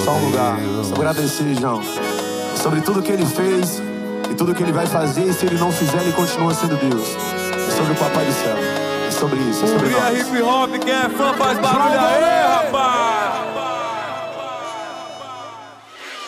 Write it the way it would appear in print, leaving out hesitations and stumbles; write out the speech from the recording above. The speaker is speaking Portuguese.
só um lugar. Só agradecer, João. Sobre tudo que ele fez e tudo que ele vai fazer. E se ele não fizer, ele continua sendo Deus. É sobre o Papai do Céu. É sobre isso, é sobre nós. Hip Hop, quem é fã faz barulho aí.